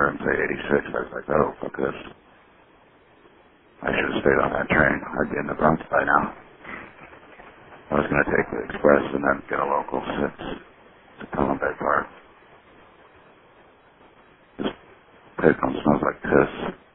and say 86. I was like, oh, fuck this. I should have stayed on that train. I'd be in the Bronx by now. I was going to take the express and then get a local 6 to Pelham Bay Park. This payphone smells like piss.